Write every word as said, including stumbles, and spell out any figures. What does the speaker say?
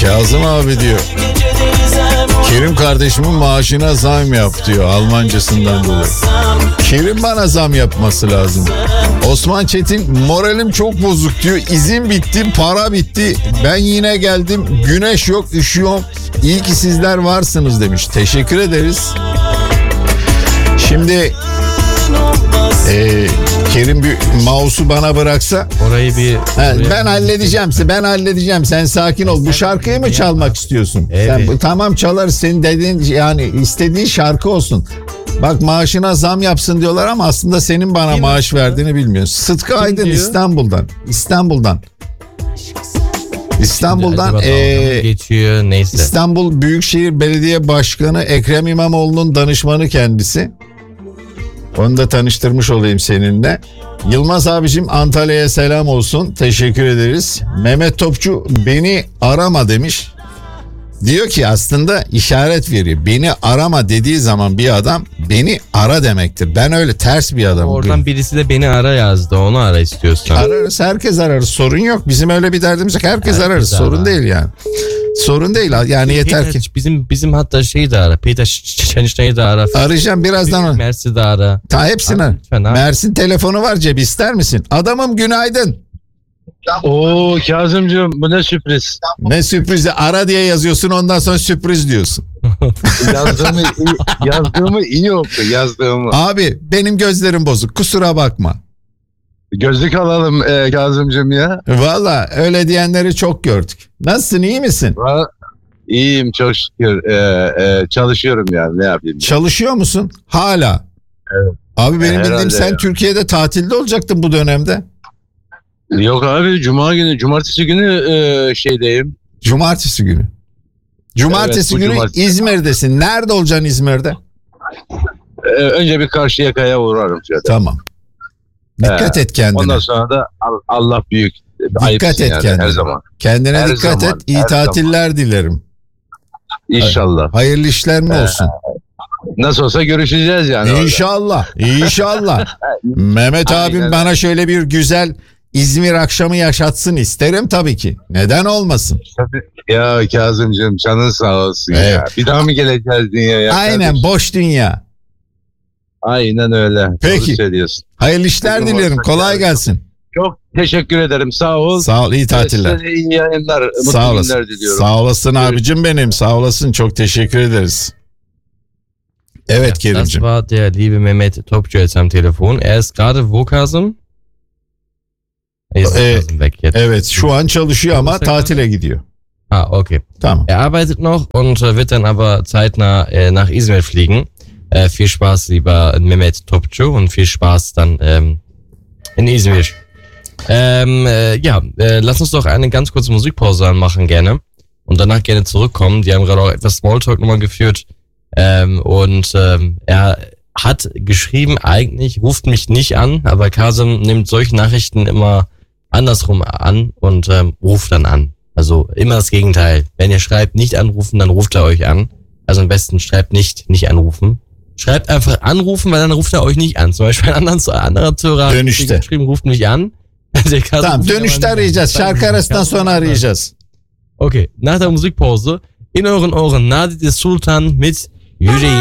Kazım abi diyor. Kerim kardeşimin maaşına zam yap diyor Almancasından dolayı. Kerim bana zam yapması lazım. Osman Çetin moralim çok bozuk diyor. İzin bitti, para bitti. Ben yine geldim. Güneş yok, üşüyorum. İyi ki sizler varsınız demiş. Teşekkür ederiz. Şimdi e, Kerim bir mouse'u bana bıraksa. Orayı bir... He, ben halledeceğim. Ben halledeceğim. Sen sakin ol. Bu şarkıyı mı çalmak istiyorsun? Evet. Sen, bu, tamam çalarız. Senin dediğin yani istediğin şarkı olsun. Bak maaşına zam yapsın diyorlar ama aslında senin bana Kim maaş diyor? verdiğini bilmiyorsun. Sıtkı Aydın diyor? İstanbul'dan. İstanbul'dan. İstanbul'dan Acaba ee, dalga mı geçiyor neyse. İstanbul Büyükşehir Belediye Başkanı Ekrem İmamoğlu'nun danışmanı kendisi. Onu da tanıştırmış olayım seninle. Yılmaz abicim Antalya'ya selam olsun. Teşekkür ederiz. Mehmet Topçu beni arama demiş. Diyor ki aslında işaret veriyor. Beni arama dediği zaman bir adam beni ara demektir. Ben öyle ters bir adamım. Oradan birisi de beni ara yazdı. Onu ara istiyorsan. Ararız, herkes ararız. Sorun yok. Bizim öyle bir derdimiz yok. Herkes, Herkes ararız. arar. Sorun değil yani. Sorun değil. Yani yeter Peter, ki. Bizim bizim hatta şeyi de ara. Peter Şenişnay'ı da ara. Arayacağım birazdan. Mersi de ara. Ta hepsini. Abi, lütfen abi. Mersin telefonu var cep ister misin? Adamım günaydın. Oo Kazımcığım bu ne sürpriz. Ne sürprizi ara diye yazıyorsun ondan sonra sürpriz diyorsun. Yazdığımı iyi, yazdığımı iyi oku yazdığımı. Abi benim gözlerim bozuk kusura bakma. Gözlük alalım e, Kazımcığım ya. Valla öyle diyenleri çok gördük. Nasılsın iyi misin? Va- İyiyim çok şükür. E, e, çalışıyorum yani ne yapayım. Çalışıyor musun? Hala. Evet. Abi benim Herhalde bildiğim sen ya. Türkiye'de tatilde olacaktın bu dönemde. Yok abi cuma günü cumartesi günü e, şeydeyim. Cumartesi günü. Cumartesi Evet, bu günü cumartesi. İzmir'desin. Nerede olacaksın İzmir'de? E, önce bir Karşıyaka'ya uğrarım şöyle. Tamam. Dikkat Ee, et kendine. Ondan sonra da Al- Allah büyük. Dikkat et yani, kendine. her zaman. Kendine Her dikkat zaman, et. İyi her tatiller dilerim. İnşallah. Hayırlı işlerin olsun. Nasıl olsa görüşeceğiz yani. orada. İnşallah. İnşallah. Mehmet abim Aynen. bana şöyle bir güzel İzmir akşamı yaşatsın isterim tabii ki. Neden olmasın? Ya Kazımcığım canın sağ olsun Evet. ya. Bir daha mı geleceğiz dünyaya? Aynen kardeşim? boş dünya. Aynen öyle. Peki. Doğru söylüyorsun. Hayırlı işler Bugün dilerim. ortak Kolay yani. gelsin. Çok teşekkür ederim. Sağ ol. Sağ ol. İyi tatiller. Size de iyi yayınlar. Mutlu Sağ olasın. günler diliyorum. Sağ olasın abicim benim. Sağ olasın. Çok teşekkür ederiz. Evet Das Kerim'cim. war der liebe Mehmet Topçu jetzt am Telefon. Er ist gerade wo, Kasım? Ist Äh, Kasım weg jetzt. Evet şu an çalışıyor ama tatile gidiyor. Ah, okay. Tamam. Er arbeitet noch und äh, wird dann aber zeitnah äh, nach Izmir fliegen. Äh, viel Spaß, lieber Mehmet Topçu, und viel Spaß dann ähm, in Izmir. Ähm, äh, ja, äh, lass uns doch eine ganz kurze Musikpause machen gerne und danach gerne zurückkommen. Die haben gerade auch etwas Smalltalk nochmal geführt ähm, und ähm, er hat geschrieben, eigentlich ruft mich nicht an, aber Kasım nimmt solche Nachrichten immer andersrum an und ähm, ruft dann an. Also immer das Gegenteil. Wenn ihr schreibt, nicht anrufen, dann ruft er euch an. Also am besten schreibt nicht, nicht anrufen. Schreibt einfach anrufen, weil dann ruft er euch nicht an. Zum Beispiel ein anderer, anderer Zuhörer hat Dönüşte. geschrieben, ruft mich an. Der Kasım Tamam ruft dönüşte aber nicht arayacağız. an. Şarkı arasından sonra arayacağız. Okay, nach der Musikpause in euren Ohren Nadi de Sultan mit Yüreğim.